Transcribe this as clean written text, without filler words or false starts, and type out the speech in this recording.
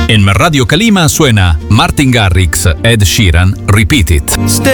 En Radio Calima suena Martin Garrix, Ed Sheeran, Repeat It.